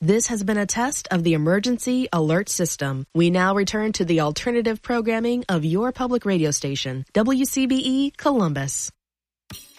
This has been a test of the emergency alert system. We now return to the alternative programming of your public radio station, WCBE Columbus.